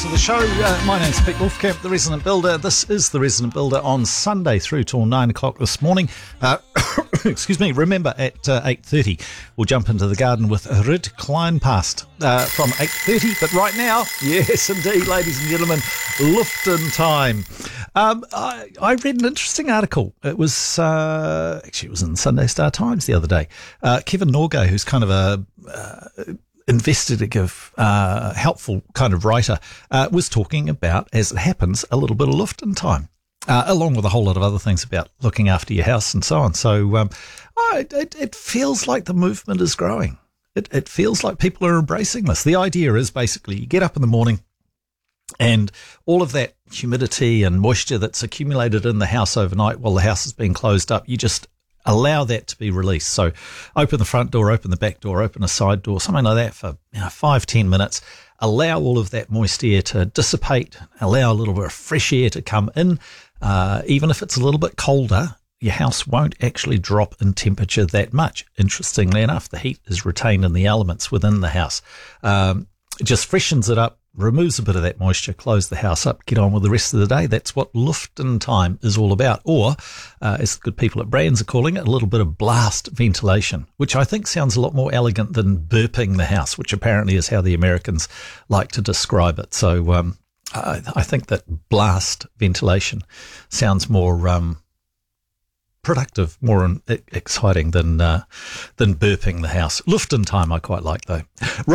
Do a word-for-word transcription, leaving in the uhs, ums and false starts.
To the show, uh, my name's Pete Wolfcamp, the Resident Builder. This is the Resident Builder on Sunday through till nine o'clock this morning. Uh, excuse me. Remember, at uh, eight thirty, we'll jump into the garden with Ruud Kleinpast uh, from eight thirty. But right now, yes, indeed, ladies and gentlemen, Lufton time. Um, I, I read an interesting article. It was uh, actually it was in the Sunday Star Times the other day. Uh, Kevin Norgay, who's kind of a uh, investigative, uh, helpful kind of writer, uh, was talking about, as it happens, a little bit of Lufton time, uh, along with a whole lot of other things about looking after your house and so on. So um, I, it, it feels like the movement is growing. It, it feels like people are embracing this. The idea is basically you get up in the morning and all of that humidity and moisture that's accumulated in the house overnight while the house has been closed up, you just allow that to be released. So open the front door, open the back door, open a side door, something like that for you know, five, ten minutes. Allow all of that moist air to dissipate. Allow a little bit of fresh air to come in. Uh, even if it's a little bit colder, your house won't actually drop in temperature that much. Interestingly enough, the heat is retained in the elements within the house. Um, it just freshens it up, removes a bit of that moisture, close the house up, get on with the rest of the day. That's what Lufton time is all about. Or, uh, as the good people at Brands are calling it, a little bit of blast ventilation, which I think sounds a lot more elegant than burping the house, which apparently is how the Americans like to describe it. So um, I, I think that blast ventilation sounds more um, productive, more exciting than uh, than burping the house. Lufton time I quite like, though.